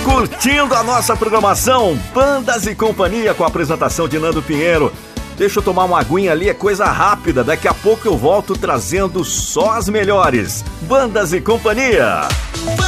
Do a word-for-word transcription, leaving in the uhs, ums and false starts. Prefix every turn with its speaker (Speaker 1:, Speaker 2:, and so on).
Speaker 1: Curtindo a nossa programação, Bandas e Companhia com a apresentação de Nando Pinheiro. Deixa eu tomar uma aguinha ali, é coisa rápida. Daqui a pouco eu volto trazendo só as melhores. Bandas e Companhia.